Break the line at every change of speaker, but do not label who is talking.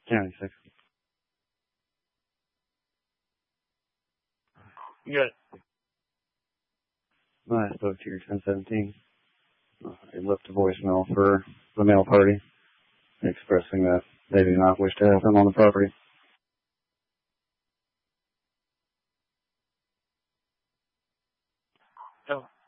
County 6.
Good.
I spoke to your 1017. I left a voicemail for the mail party, expressing that they do not wish to have him on the property.
Oh,